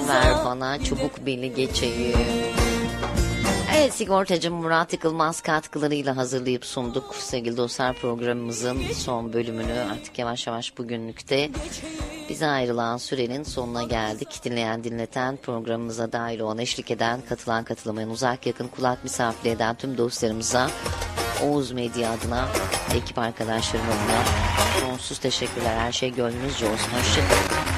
ver bana çubuk beli geçeyim. Evet, sigortacı Murat Yıkılmaz katkılarıyla hazırlayıp sunduk sevgili dostlar, programımızın son bölümünü. Artık yavaş yavaş bugünlükte bize ayrılan sürenin sonuna geldik. Dinleyen dinleten, programımıza dahil olan, eşlik eden, katılan katılamayan, uzak yakın kulak misafir eden tüm dostlarımıza, Oğuz Medya adına, ekip arkadaşlarım adına sonsuz teşekkürler. Her şey gönlünüzce olsun. Hoşçakalın.